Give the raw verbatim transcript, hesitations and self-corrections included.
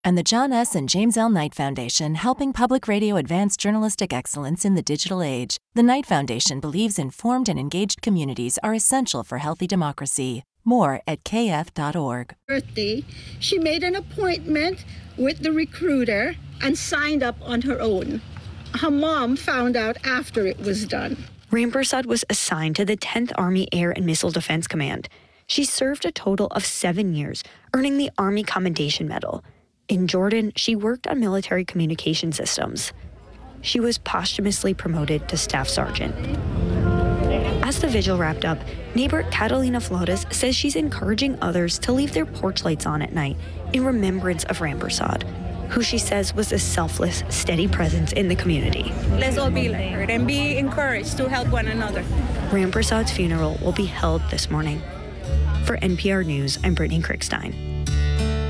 And the John S. and James L. Knight Foundation, helping public radio advance journalistic excellence in the digital age. The Knight Foundation believes informed and engaged communities are essential for healthy democracy. More at k f dot org. Birthday, she made an appointment with the recruiter and signed up on her own. Her mom found out after it was done. Rampersad was assigned to the tenth Army Air and Missile Defense Command. She served a total of seven years, earning the Army Commendation Medal. In Jordan, she worked on military communication systems. She was posthumously promoted to Staff Sergeant. As the vigil wrapped up, neighbor Catalina Flores says she's encouraging others to leave their porch lights on at night in remembrance of Rampersad, who she says was a selfless, steady presence in the community. Let's all be like her and be encouraged to help one another. Rampersad's funeral will be held this morning. For N P R News, I'm Brittany Krickstein.